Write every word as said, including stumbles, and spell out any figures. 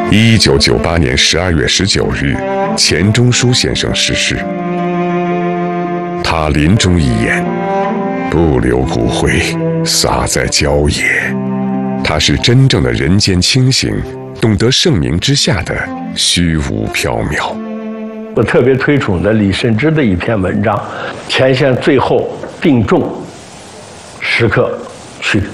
一九九八年十二月十九日，钱钟书先生逝世。他临终遗言：不留骨灰，撒在郊野。他是真正的人间清醒，懂得盛名之下的虚无缥缈。 我特别推崇的李慎之的一篇文章，前线最后病重时刻去